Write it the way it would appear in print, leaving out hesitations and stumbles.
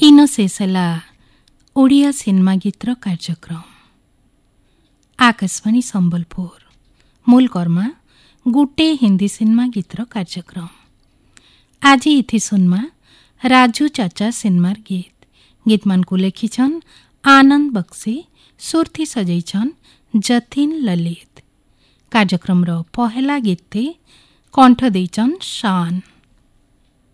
इन शेष है ओडिया सिनेमा गीतर कार्यक्रम। आकाशवाणी संबलपुर मूल कर्मा गुटे हिंदी सिनेमा गीतर कार्यक्रम। आज इथि सुनमा राजू चाचा सिनेमार गीत मान को लेखिछन आनंद बक्सी, सुरथी सजैछन जतिन ललित। कार्यक्रम रो पहला गीत कंठ देइछन शान।